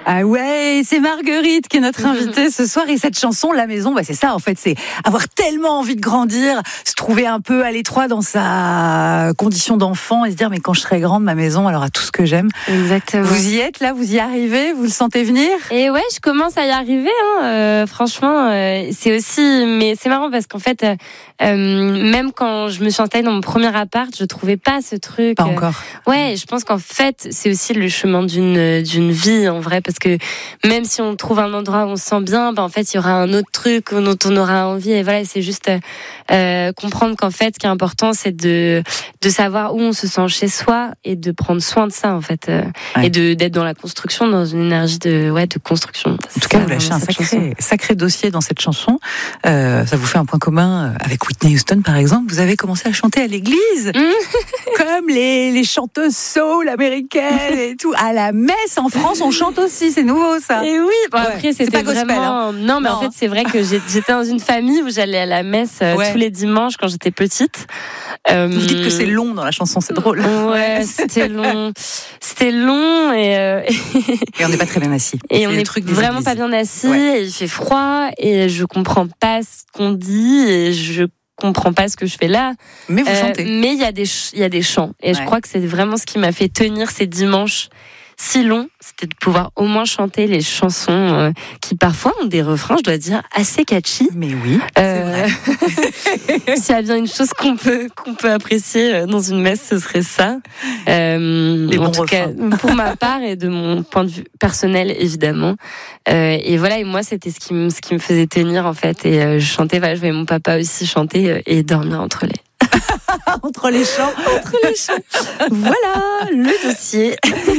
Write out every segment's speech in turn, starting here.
Ah ouais, c'est Marguerite qui est notre invitée ce soir. Et cette chanson, La Maison, c'est ça en fait, c'est avoir tellement envie de grandir, se trouver un peu à l'étroit dans sa condition d'enfant et se dire mais quand je serai grande, ma maison, elle aura tout ce que j'aime. Exactement. Vous y êtes là, vous y arrivez, vous le sentez venir? Et ouais, je commence à y arriver. Franchement, c'est aussi, mais c'est marrant parce qu'en fait, même quand je me suis installée dans mon premier appart, je trouvais pas ce truc. Pas encore. Ouais, je pense qu'en fait, c'est aussi le chemin d'une vie en vrai, parce que même si on trouve un endroit où on se sent bien, en fait, il y aura un autre truc dont on aura envie. Et voilà, c'est juste comprendre qu'en fait, ce qui est important, c'est de savoir où on se sent chez soi et de prendre soin de ça en fait, ouais. et d'être dans la construction, dans une énergie de construction. En tout cas, vous lâchez un sacré dossier dans cette chanson. Ça vous fait un point commun avec Whitney Houston, par exemple. Vous avez commencé à chanter à l'église, comme les chanteuses soul américaines et tout. À la messe en France, on chante aussi. C'est nouveau, ça. Et oui. Après, c'était pas gospel, vraiment. hein. Non, mais en fait, c'est vrai que j'étais dans une famille où j'allais à la messe tous les dimanches quand j'étais petite. Vous dites que c'est long dans la chanson, c'est drôle. Ouais, c'était long. C'était long et on n'est pas très bien assis. Et on est vraiment pas bien assis. Et il fait froid et je comprends pas ce qu'on dit et je comprends pas ce que je fais là. Mais vous chantez. Mais il y a des chants et je crois que c'est vraiment ce qui m'a fait tenir ces dimanches si longs, c'était de pouvoir au moins chanter les chansons qui parfois ont des refrains, je dois dire, assez catchy. Mais oui, c'est vrai. S'il y a bien une chose qu'on peut apprécier dans une messe, ce serait ça. Les bons en tout cas, pour ma part et de mon point de vue personnel, évidemment. Et voilà, et moi, c'était ce qui me faisait tenir, en fait. Et je chantais, je voyais mon papa aussi chanter et dormir entre les... Entre les chants. Entre les chants. Voilà, le dossier.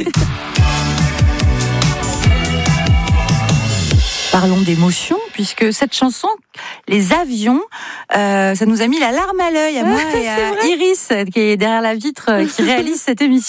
Parlons d'émotion, puisque cette chanson, Les avions, ça nous a mis la larme à l'œil à moi et à Iris, qui est derrière la vitre, qui réalise cette émission.